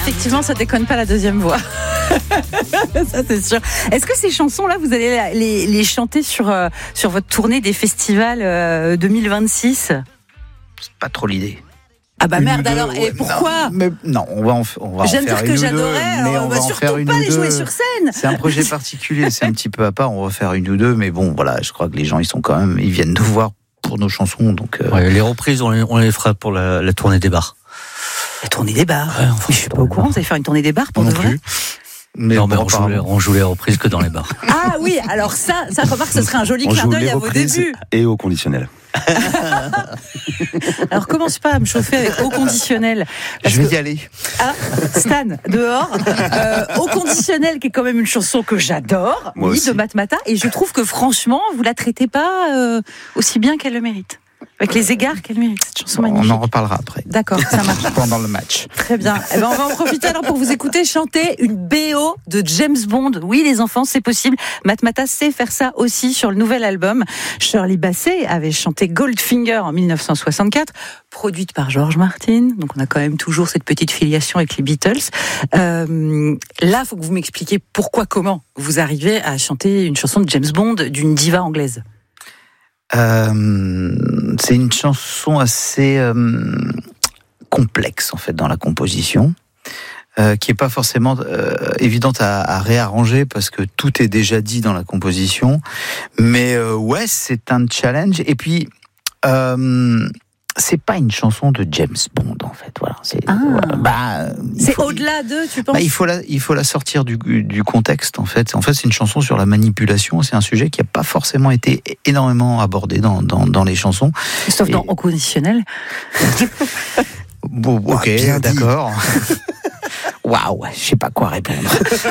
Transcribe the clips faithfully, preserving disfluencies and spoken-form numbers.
effectivement, ça déconne pas la deuxième voix. Ça, c'est sûr. Est-ce que ces chansons-là, vous allez les, les chanter sur, euh, sur votre tournée des festivals euh, deux mille vingt-six ? C'est pas trop l'idée. Ah bah Une merde deux, alors, ouais, et pourquoi ? non, mais, non, on va en, on va en J'aime faire dire une que ou j'adorais, deux, mais alors on va en surtout faire une pas ou les jouer deux. sur scène. C'est un projet particulier, c'est un petit peu à part, on va faire une ou deux, mais bon, voilà, je crois que les gens, ils sont quand même, ils viennent nous voir pour nos chansons, donc... Euh... Ouais, les reprises, on les, on les fera pour la, la tournée des bars. La tournée des bars. Ouais, enfin, mais je suis pas au courant, vous allez faire une tournée des bars pour non de vrai ? plus. Mais non, bon, mais on joue, les, on joue les reprises que dans les bars. Ah oui, alors ça, ça remarque, ce serait un joli On clin joue d'œil les à vos reprises débuts. et au conditionnel. Alors commence pas à me chauffer avec eau conditionnelle. Je vais que, y aller. Ah, Stan, dehors. Euh, eau conditionnelle, qui est quand même une chanson que j'adore, Moi oui, aussi. de Matmata, et je trouve que franchement, vous la traitez pas euh, aussi bien qu'elle le mérite. Avec les égards qu'elle mérite, cette chanson magnifique. On en reparlera après. D'accord, ça marche. Pendant le match. Très bien. Eh ben, on va en profiter alors pour vous écouter chanter une B O de James Bond. Oui, les enfants, c'est possible. Matmata sait faire ça aussi sur le nouvel album. Shirley Bassey avait chanté Goldfinger en dix-neuf cent soixante-quatre, produite par George Martin. Donc, on a quand même toujours cette petite filiation avec les Beatles. Euh, là, il faut que vous m'expliquiez pourquoi, comment vous arrivez à chanter une chanson de James Bond d'une diva anglaise. Euh, c'est une chanson assez euh, complexe en fait dans la composition, euh, qui est pas forcément euh, évidente à, à réarranger parce que tout est déjà dit dans la composition. Mais euh, ouais, c'est un challenge. Et puis euh, c'est pas une chanson de James Bond en fait. Voilà. C'est, Ah. voilà. Bah, C'est faut, au-delà de, tu penses bah, il faut la, il faut la sortir du, du contexte en fait. En fait, c'est une chanson sur la manipulation. C'est un sujet qui a pas forcément été énormément abordé dans dans, dans les chansons. Sauf Et- dans Au conditionnel. Bon, ok, Ouais, bien dit. d'accord. Waouh, je sais pas quoi répondre.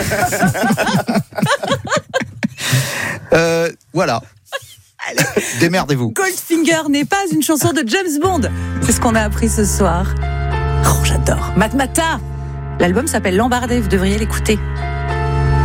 euh, voilà. Démerdez-vous. Goldfinger n'est pas une chanson de James Bond. C'est ce qu'on a appris ce soir. Oh, j'adore. Matmata. L'album s'appelle Lambardé, vous devriez l'écouter.